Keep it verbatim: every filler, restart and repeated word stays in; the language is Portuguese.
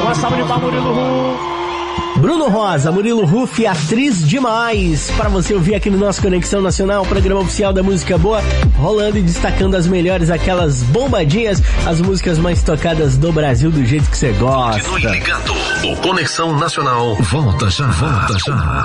Uma salva de palmas, Murilo Huff. Bruno Rosa, Murilo Huff, atriz demais, para você ouvir aqui no nosso Conexão Nacional, programa oficial da música boa, rolando e destacando as melhores, aquelas bombadinhas, as músicas mais tocadas do Brasil do jeito que você gosta. Continue ligado. O Conexão Nacional volta já, volta já.